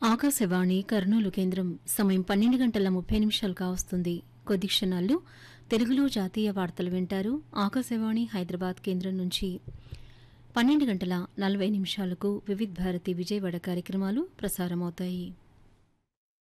ఆకాశవాణి కర్నూలు కేంద్రం సమయం 12 గంటల 30 నిమిషాలు కావస్తుంది. కొద్ది క్షణాల్లో తెలుగులో జాతీయ వార్తలు వింటారు. ఆకాశవాణి హైదరాబాద్ కేంద్రం నుంచి 12 గంటల 40 నిమిషాలకు వివిధ్ భారతి విజయవాడ కార్యక్రమాలు ప్రసారమవుతాయి.